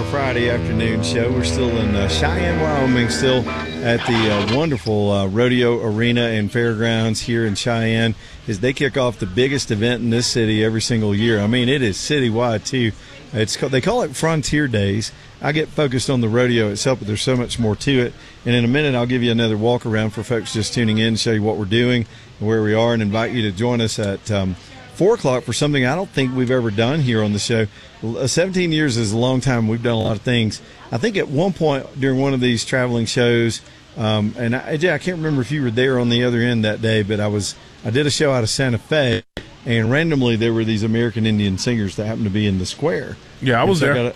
Friday afternoon show. We're still in Cheyenne, Wyoming, still at the wonderful rodeo arena and fairgrounds here in Cheyenne as they kick off the biggest event in this city every single year. I mean, it is citywide, too. They call it Frontier Days. I get focused on the rodeo itself, but there's so much more to it. And in a minute, I'll give you another walk around for folks just tuning in to show you what we're doing and where we are, and invite you to join us at 4 o'clock for something I don't think we've ever done here on the show. 17 years is a long time. We've done a lot of things. I think at one point during one of these traveling shows, and I can't remember if you were there on the other end that day, but I did a show out of Santa Fe, and randomly there were these American Indian singers that happened to be in the square. Yeah, I was there.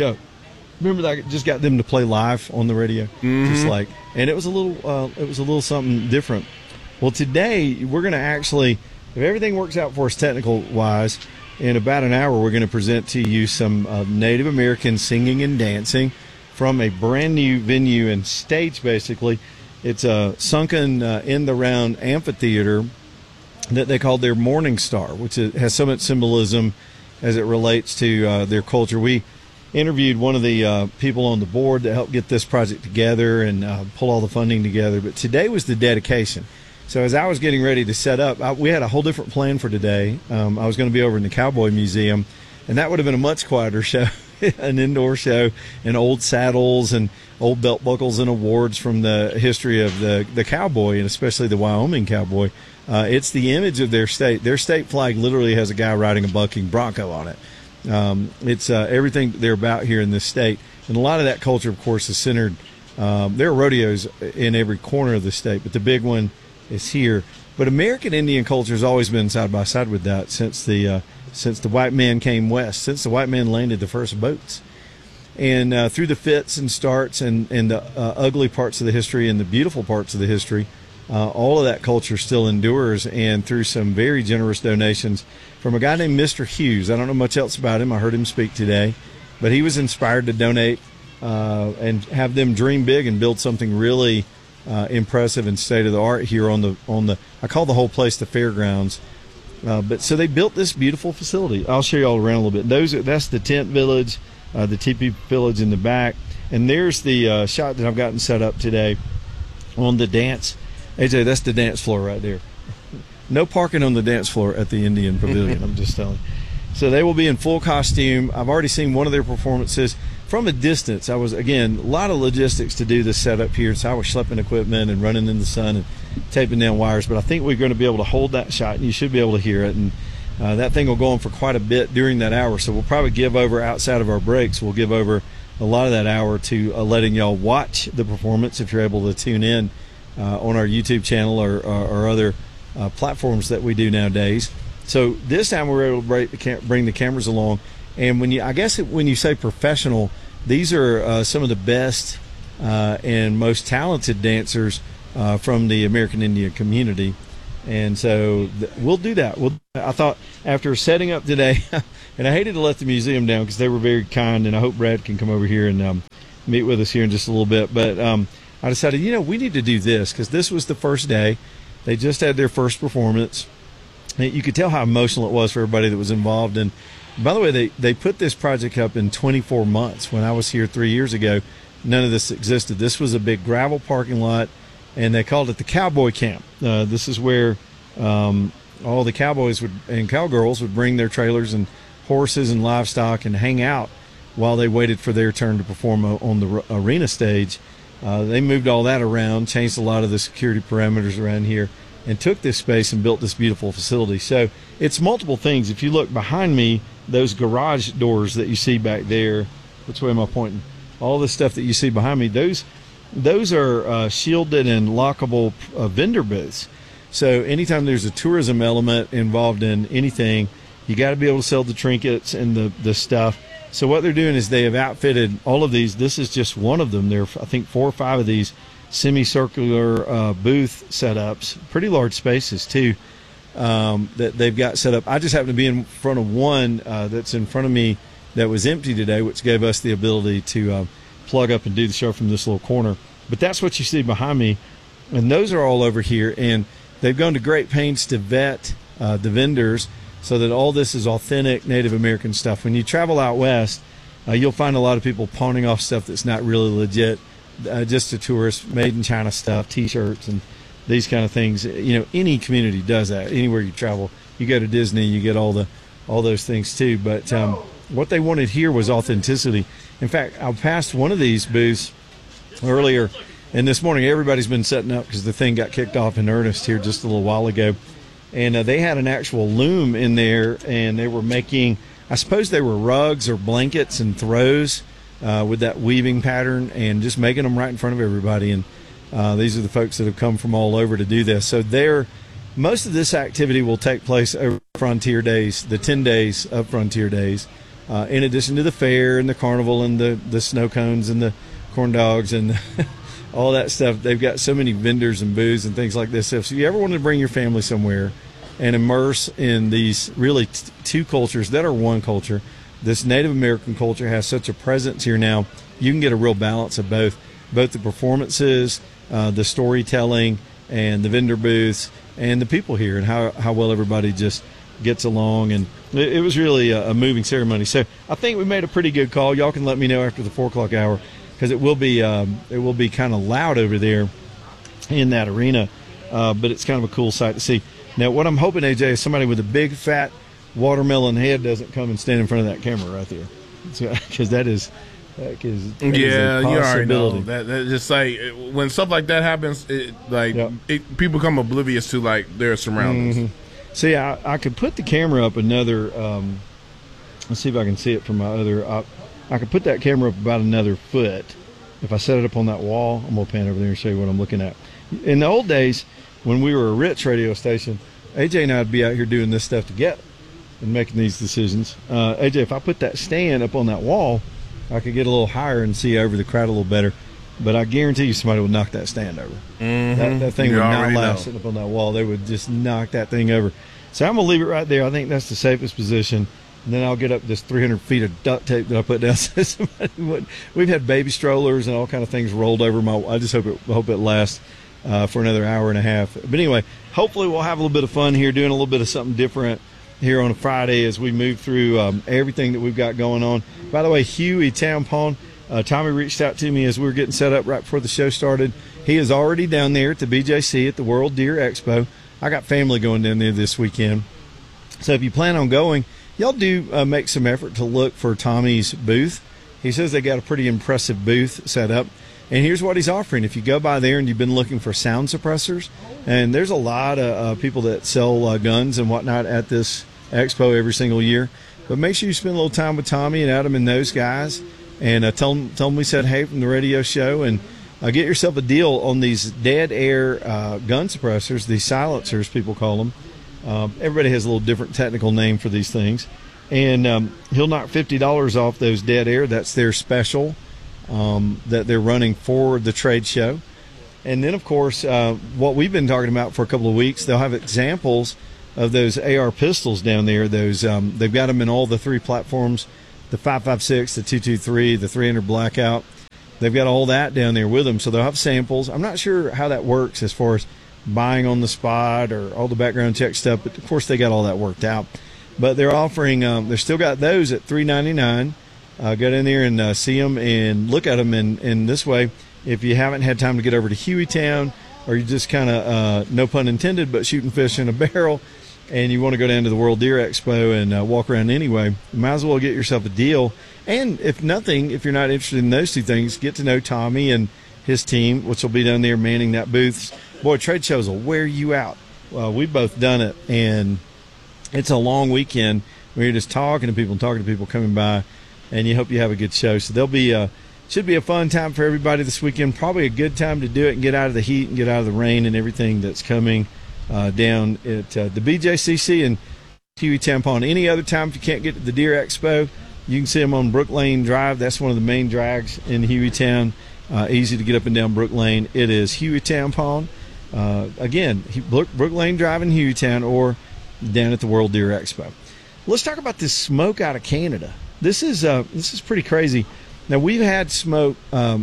Remember that I just got them to play live on the radio, and it was a little something different. Well, today we're going to actually, if everything works out for us technical-wise, in about an hour we're going to present to you some Native American singing and dancing from a brand-new venue and stage, basically. It's a sunken in-the-round amphitheater that they call their Morning Star, which has so much symbolism as it relates to their culture. We interviewed one of the people on the board that helped get this project together and pull all the funding together, but today was the dedication. So as I was getting ready to set up, we had a whole different plan for today. I was going to be over in the Cowboy Museum, and that would have been a much quieter show, an indoor show, and old saddles and old belt buckles and awards from the history of the cowboy, and especially the Wyoming cowboy. It's the image of their state. Their state flag literally has a guy riding a bucking bronco on it. It's everything they're about here in this state. And a lot of that culture, of course, is centered. There are rodeos in every corner of the state, but the big one is here. But American Indian culture has always been side by side with that since the white man came west, since the white man landed the first boats. And through the fits and starts and the ugly parts of the history and the beautiful parts of the history, all of that culture still endures, and through some very generous donations from a guy named Mr. Hughes. I don't know much else about him. I heard him speak today, but he was inspired to donate and have them dream big and build something really impressive and state of the art here on the I call the whole place the fairgrounds. But so they built this beautiful facility. I'll show you all around a little bit. That's the tent village, the teepee village in the back, and there's the shot that I've gotten set up today on the dance. AJ, that's the dance floor right there. No parking on the dance floor at the Indian Pavilion, I'm just telling you. So they will be in full costume. I've already seen one of their performances from a distance. I was, again, a lot of logistics to do this setup here, so I was schlepping equipment and running in the sun and taping down wires. But I think we're going to be able to hold that shot, and you should be able to hear it. And that thing will go on for quite a bit during that hour. So we'll probably give over, outside of our breaks, we'll give over a lot of that hour to letting y'all watch the performance if you're able to tune in on our YouTube channel or other platforms that we do nowadays. So this time we're able to bring the cameras along, and when you say professional, these are some of the best and most talented dancers from the American Indian community, and so we'll do that. I thought after setting up today, and I hated to let the museum down because they were very kind, and I hope Brad can come over here and meet with us here in just a little bit, but I decided, we need to do this because this was the first day. They just had their first performance. You could tell how emotional it was for everybody that was involved. And by the way, they put this project up in 24 months. When I was here 3 years ago, none of this existed. This was a big gravel parking lot, and they called it the Cowboy Camp. This is where all the cowboys and cowgirls would bring their trailers and horses and livestock and hang out while they waited for their turn to perform on the arena stage. They moved all that around, changed a lot of the security parameters around here, and took this space and built this beautiful facility. So it's multiple things. If you look behind me, those garage doors that you see back there, which way am I pointing? All the stuff that you see behind me, those are shielded and lockable vendor booths. So anytime there's a tourism element involved in anything, you got to be able to sell the trinkets and the stuff. So what they're doing is they have outfitted all of these. This is just one of them. There are, I think, 4 or 5 of these semicircular booth setups, pretty large spaces too, that they've got set up. I just happen to be in front of one that's in front of me that was empty today, which gave us the ability to plug up and do the show from this little corner. But that's what you see behind me, and those are all over here, and they've gone to great pains to vet the vendors so that all this is authentic Native American stuff. When you travel out west, you'll find a lot of people pawning off stuff that's not really legit, just to tourists, made in China stuff, T-shirts, and these kind of things. You know, any community does that. Anywhere you travel, you go to Disney, you get all those things too. But what they wanted here was authenticity. In fact, I passed one of these booths earlier, and this morning everybody's been setting up because the thing got kicked off in earnest here just a little while ago. And they had an actual loom in there, and they were making, I suppose they were rugs or blankets and throws with that weaving pattern, and just making them right in front of everybody. And these are the folks that have come from all over to do this. So most of this activity will take place over Frontier Days, the 10 days of Frontier Days, in addition to the fair and the carnival and the snow cones and the corn dogs and all that stuff. They've got so many vendors and booths and things like this. So if you ever want to bring your family somewhere and immerse in these really two cultures that are one culture, this Native American culture has such a presence here now. You can get a real balance of both the performances, the storytelling, and the vendor booths, and the people here, and how well everybody just gets along. And it was really a moving ceremony. So I think we made a pretty good call. Y'all can let me know after the 4 o'clock hour, because it will be kind of loud over there in that arena, but it's kind of a cool sight to see. Now, what I'm hoping, AJ, is somebody with a big, fat watermelon head doesn't come and stand in front of that camera right there, because that is a possibility. You already know that just like when stuff like that happens, people become oblivious to like their surroundings. Mm-hmm. See, I could put the camera up another. Let's see if I can see it from my other. I could put that camera up about another foot if I set it up on that wall. I'm gonna pan over there and show you what I'm looking at. In the old days, when we were a rich radio station, AJ and I'd be out here doing this stuff together and making these decisions. AJ, if I put that stand up on that wall, I could get a little higher and see over the crowd a little better. But I guarantee you somebody would knock that stand over. Mm-hmm. That thing would not last sitting up on that wall. They would just knock that thing over. So I'm going to leave it right there. I think that's the safest position. And then I'll get up this 300 feet of duct tape that I put down so somebody wouldn't. We've had baby strollers and all kind of things rolled over I just hope it lasts for another hour and a half. But anyway, hopefully we'll have a little bit of fun here, doing a little bit of something different here on a Friday as we move through everything that we've got going on. By the way, Hueytown Pawn, Tommy reached out to me as we were getting set up right before the show started. He is already down there at the BJC at the World Deer Expo. I got family going down there this weekend. So if you plan on going, y'all do make some effort to look for Tommy's booth. He says they got a pretty impressive booth set up. And here's what he's offering. If you go by there and you've been looking for sound suppressors, and there's a lot of people that sell guns and whatnot at this expo every single year, but make sure you spend a little time with Tommy and Adam and those guys, and tell them we said hey from the radio show, and get yourself a deal on these dead air gun suppressors, these silencers people call them. Everybody has a little different technical name for these things. And he'll knock $50 off those dead air. That's their special that they're running for the trade show. And then, of course, what we've been talking about for a couple of weeks, they'll have examples of those AR pistols down there. Those they've got them in all the 3 platforms, the 5.56, the 223, the 300 Blackout. They've got all that down there with them, so they'll have samples. I'm not sure how that works as far as buying on the spot or all the background check stuff, but, of course, they got all that worked out. But they're offering they're still got those at $3.99. Get in there and see them and look at them. And this way, if you haven't had time to get over to Hueytown, or you just kind of, no pun intended, but shooting fish in a barrel, and you want to go down to the World Deer Expo and walk around anyway, you might as well get yourself a deal. And if nothing, if you're not interested in those two things, get to know Tommy and his team, which will be down there manning that booth. Boy, trade shows will wear you out. We've both done it, and it's a long weekend where you're just talking to people coming by, and you hope you have a good show. So there'll be should be a fun time for everybody this weekend. Probably a good time to do it and get out of the heat and get out of the rain and everything that's coming down at the BJCC and Hueytown Pawn. Any other time if you can't get to the Deer Expo, you can see them on Brook Lane Drive. That's one of the main drags in Hueytown. Easy to get up and down Brook Lane. It is Hueytown Pawn. Again, Brook Lane Drive in Hueytown or down at the World Deer Expo. Let's talk about this smoke out of Canada. This is pretty crazy. Now, we've had smoke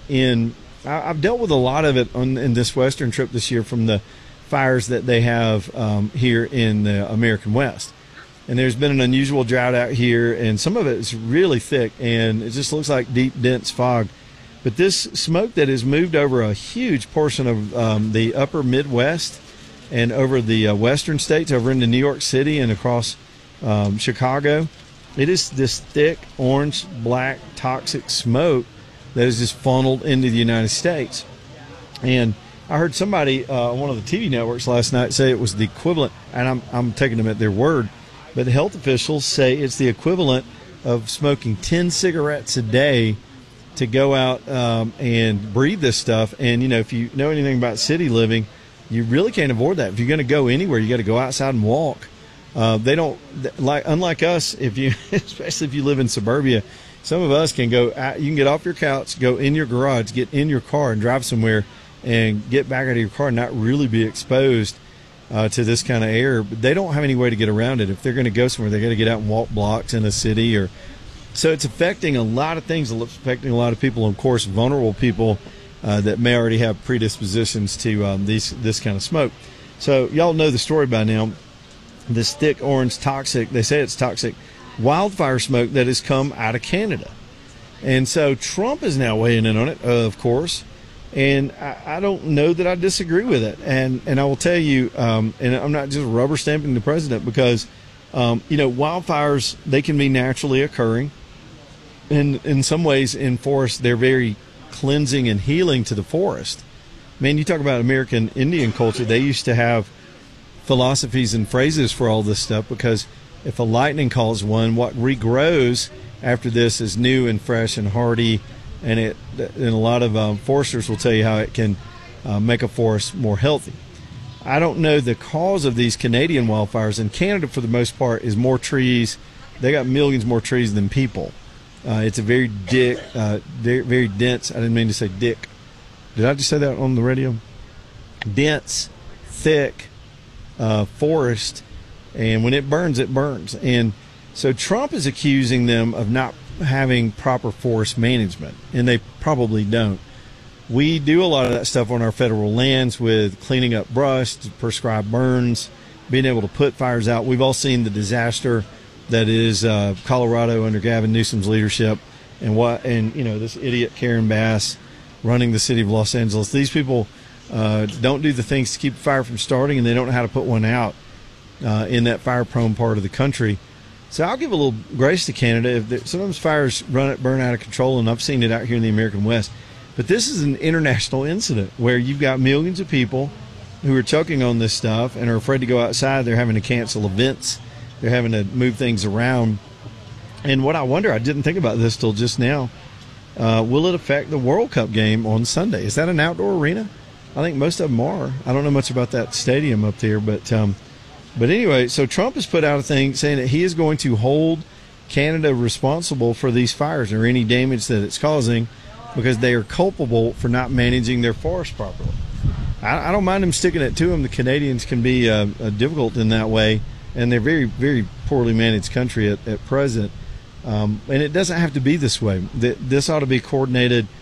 I've dealt with a lot of it in this Western trip this year from the fires that they have here in the American West. And there's been an unusual drought out here, and some of it is really thick, and it just looks like deep, dense fog. But this smoke that has moved over a huge portion of the upper Midwest and over the western states, over into New York City and across Chicago, it is this thick, orange, black, toxic smoke that is just funneled into the United States. And I heard somebody on one of the TV networks last night say it was the equivalent, and I'm taking them at their word, but the health officials say it's the equivalent of smoking 10 cigarettes a day to go out and breathe this stuff. And, you know, if you know anything about city living, you really can't avoid that. If you're going to go anywhere, you got to go outside and walk. They don't, unlike us, especially if you live in suburbia, some of us can go out, you can get off your couch, go in your garage, get in your car and drive somewhere and get back out of your car and not really be exposed to this kind of air. But they don't have any way to get around it. If they're going to go somewhere, they got to get out and walk blocks in a city, or so it's affecting a lot of things. It's affecting a lot of people, and of course, vulnerable people that may already have predispositions to this kind of smoke. So y'all know the story by now. This thick orange toxic, they say it's toxic, wildfire smoke that has come out of Canada. And so Trump is now weighing in on it, of course. And I don't know that I disagree with it. And I will tell you, and I'm not just rubber stamping the president, because, wildfires, they can be naturally occurring. And in some ways in forests, they're very cleansing and healing to the forest. Man, you talk about American Indian culture, they used to have philosophies and phrases for all this stuff, because if a lightning calls one, what regrows after this is new and fresh and hardy. And a lot of foresters will tell you how it can make a forest more healthy. I don't know the cause of these Canadian wildfires. In Canada, for the most part, is more trees. They got millions more trees than people. It's a very very dense. I didn't mean to say dick. Did I just say that on the radio? Dense, thick forest, and when it burns, it burns. And so Trump is accusing them of not having proper forest management, and they probably don't. We do a lot of that stuff on our federal lands with cleaning up brush, prescribed burns, being able to put fires out. We've all seen the disaster that is Colorado under Gavin Newsom's leadership, and this idiot Karen Bass running the city of Los Angeles. These people don't do the things to keep the fire from starting, and they don't know how to put one out in that fire-prone part of the country. So I'll give a little grace to Canada. Sometimes fires burn out of control, and I've seen it out here in the American West. But this is an international incident where you've got millions of people who are choking on this stuff and are afraid to go outside. They're having to cancel events. They're having to move things around. And what I wonder, I didn't think about this till just now, will it affect the World Cup game on Sunday? Is that an outdoor arena? I think most of them are. I don't know much about that stadium up there, but anyway, so Trump has put out a thing saying that he is going to hold Canada responsible for these fires or any damage that it's causing, because they are culpable for not managing their forest properly. I don't mind him sticking it to them. The Canadians can be difficult in that way, and they're very, very poorly managed country at present. And it doesn't have to be this way. This ought to be coordinated